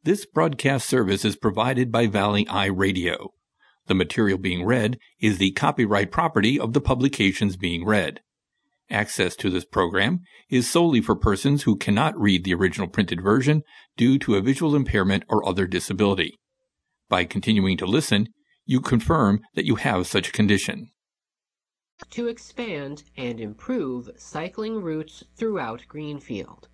This broadcast service is provided by Valley Eye Radio. The material being read is the copyright property of the publications being read. Access to this program is solely for persons who cannot read the original printed version due to a visual impairment or other disability. By continuing to listen, you confirm that you have such a condition. To expand and improve cycling routes throughout Greenfield.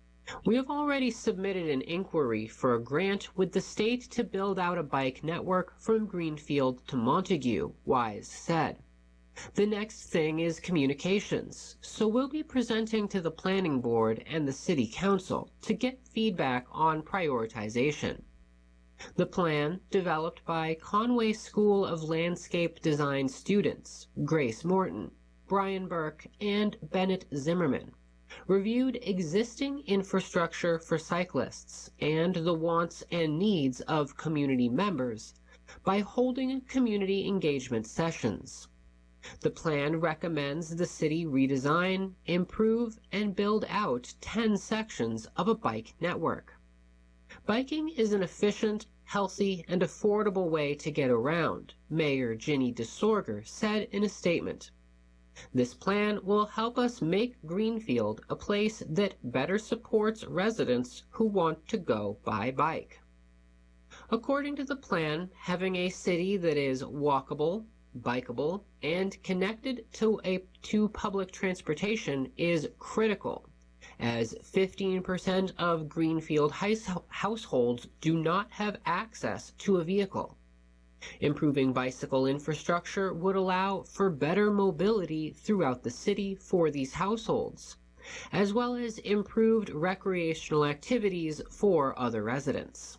We have already submitted an inquiry for a grant with the state to build out a bike network from Greenfield to Montague, Wise said. The next thing is communications, so we'll be presenting to the Planning Board and the City Council to get feedback on prioritization. The plan, developed by Conway School of Landscape Design students Grace Morton, Brian Burke, and Bennett Zimmerman, reviewed existing infrastructure for cyclists and the wants and needs of community members by holding community engagement sessions. The plan recommends the city redesign, improve, and build out 10 sections of a bike network. Biking is an efficient, healthy, and affordable way to get around, Mayor Ginny DeSorger said in a statement. This plan will help us make Greenfield a place that better supports residents who want to go by bike. According to the plan, having a city that is walkable, bikeable, and connected to public transportation is critical, as 15% of Greenfield households do not have access to a vehicle. Improving bicycle infrastructure would allow for better mobility throughout the city for these households, as well as improved recreational activities for other residents.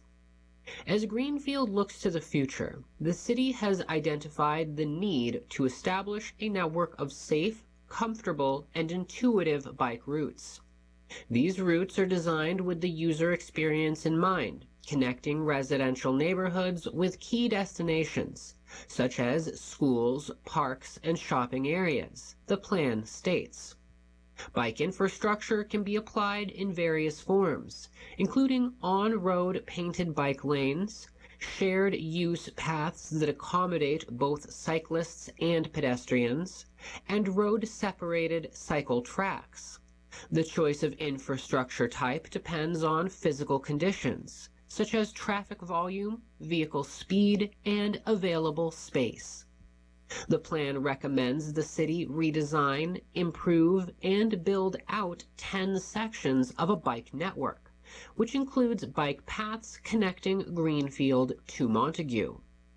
As Greenfield looks to the future, the city has identified the need to establish a network of safe, comfortable, and intuitive bike routes. These routes are designed with the user experience in mind, connecting residential neighborhoods with key destinations, such as schools, parks, and shopping areas, the plan states. Bike infrastructure can be applied in various forms, including on-road painted bike lanes, shared use paths that accommodate both cyclists and pedestrians, and road-separated cycle tracks. The choice of infrastructure type depends on physical conditions, such as traffic volume, vehicle speed, and available space. The plan recommends the city redesign, improve, and build out 10 sections of a bike network, which includes bike paths connecting Greenfield to Montague,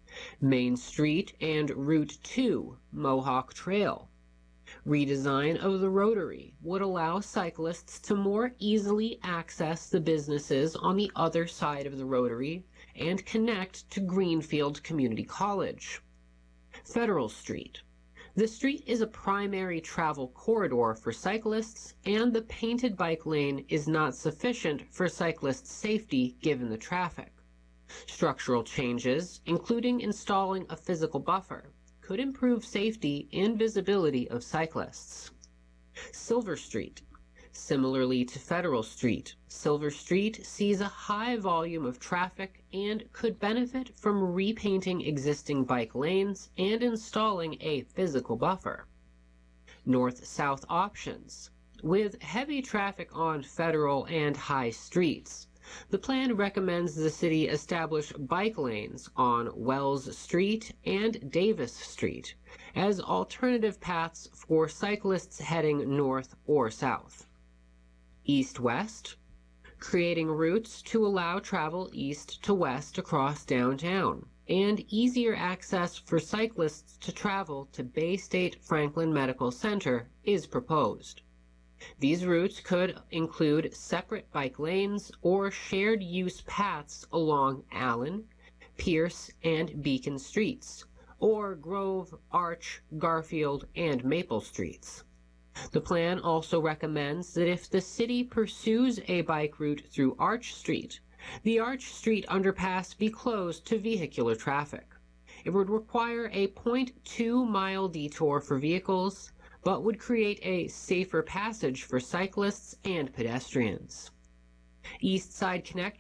Main Street and Route 2, Mohawk Trail. Redesign of the Rotary would allow cyclists to more easily access the businesses on the other side of the Rotary and connect to Greenfield Community College. Federal Street. The street is a primary travel corridor for cyclists, and the painted bike lane is not sufficient for cyclist safety given the traffic. Structural changes, including installing a physical buffer, could improve safety and visibility of cyclists. Silver Street. Similarly to Federal Street, Silver Street sees a high volume of traffic and could benefit from repainting existing bike lanes and installing a physical buffer. North-south options. With heavy traffic on Federal and High Streets, the plan recommends the city establish bike lanes on Wells Street and Davis Street as alternative paths for cyclists heading north or south. East-west, creating routes to allow travel east to west across downtown, and easier access for cyclists to travel to Bay State Franklin Medical Center is proposed. These routes could include separate bike lanes or shared use paths along Allen, Pierce, and Beacon Streets, or Grove, Arch, Garfield, and Maple Streets. The plan also recommends that if the city pursues a bike route through Arch Street, the Arch Street underpass be closed to vehicular traffic. It would require a 0.2-mile detour for vehicles, but would create a safer passage for cyclists and pedestrians. East Side Connect